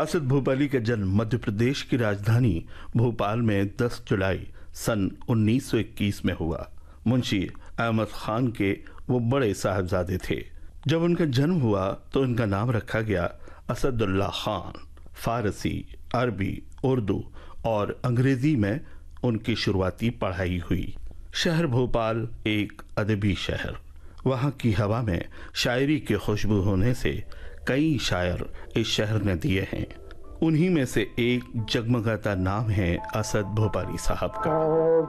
असद भोपाली का जन्म मध्य प्रदेश की राजधानी भोपाल में 10 जुलाई सन 1921 में हुआ। मुंशी अहमद खान के वो बड़े साहबजादे थे। जब उनका जन्म हुआ तो उनका नाम रखा गया असदुल्ला खान। फारसी, अरबी, उर्दू और अंग्रेजी में उनकी शुरुआती पढ़ाई हुई। शहर भोपाल एक अदबी शहर। वहाँ की हवा में शायरी की खुशबू होने से कई शायर इस शहर ने दिए हैं। उन्हीं में से एक जगमगाता नाम है असद भोपाली साहब का।